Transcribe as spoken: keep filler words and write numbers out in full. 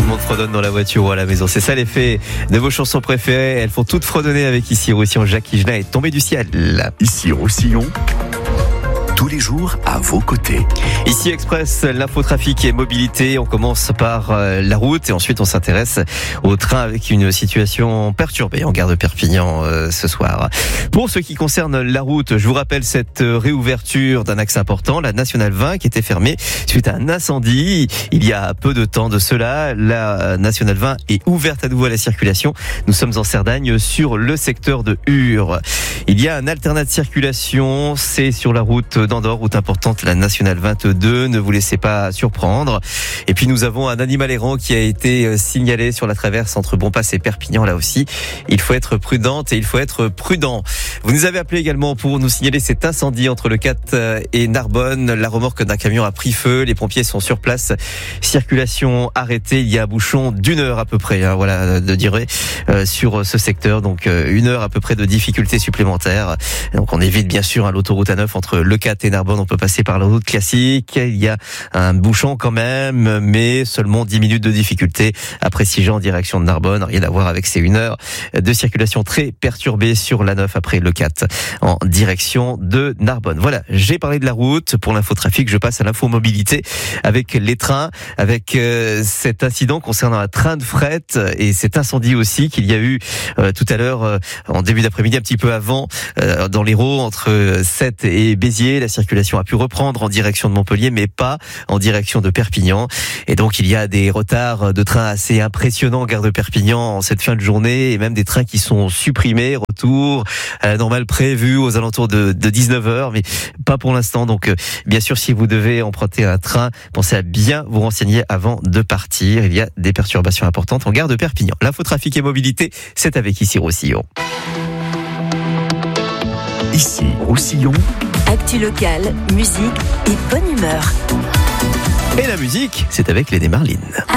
le monde fredonne dans la voiture ou à la maison. C'est ça l'effet de vos chansons préférées. Elles font toutes fredonner avec Ici Roussillon. Jacques Higelin est tombé du ciel. Ici Roussillon, tous les jours à vos côtés. Ici Express, l'infotrafic et mobilité. On commence par euh, la route et ensuite on s'intéresse au train avec une situation perturbée en gare de Perpignan euh, ce soir. Pour ce qui concerne la route, je vous rappelle cette réouverture d'un axe important, la nationale vingt qui était fermée suite à un incendie. Il y a peu de temps de cela, la nationale vingt est ouverte à nouveau à la circulation. Nous sommes en Cerdagne sur le secteur de Ur. Il y a un alternat de circulation, c'est sur la route d'Andorre, route importante, la nationale vingt-deux. Ne vous laissez pas surprendre. Et puis nous avons un animal errant qui a été signalé sur la traverse entre Bonpass et Perpignan. Là aussi, il faut être prudente et il faut être prudent. Vous nous avez appelé également pour nous signaler cet incendie entre le Cat et Narbonne. La remorque d'un camion a pris feu. Les pompiers sont sur place. Circulation arrêtée. Il y a un bouchon d'une heure à peu près, hein, voilà, de durée euh, sur ce secteur. Donc euh, une heure à peu près de difficultés supplémentaires. Donc on évite bien sûr hein, l'autoroute A neuf entre le Cat et Narbonne. On peut passer par la route classique. Il y a un bouchon quand même, mais seulement dix minutes de difficulté après Sigean en direction de Narbonne. Rien à voir avec ces une heure de circulation très perturbée sur l'A neuf après le Cat en direction de Narbonne. Voilà, j'ai parlé de la route. Pour l'infotrafic, je passe à l'infomobilité avec les trains, avec euh, cet incident concernant un train de fret et cet incendie aussi qu'il y a eu euh, tout à l'heure euh, en début d'après-midi, un petit peu avant, euh, dans l'Hérault entre Sète et Béziers. La circulation a pu reprendre en direction de Montpellier, mais pas en direction de Perpignan. Et donc, il y a des retards de trains assez impressionnants, gare de Perpignan, en cette fin de journée, et même des trains qui sont supprimés, retour à la normale prévue aux alentours de, de dix-neuf heures, mais pas pour l'instant. Donc, euh, bien sûr, si vous devez emprunter un train, pensez à bien vous renseigner avant de partir. Il y a des perturbations importantes en gare de Perpignan. L'infotrafic et mobilité, c'est avec Ici Roussillon. Ici Roussillon. Actu locale, musique et bonne humeur. Et la musique, c'est avec Léné Marlin.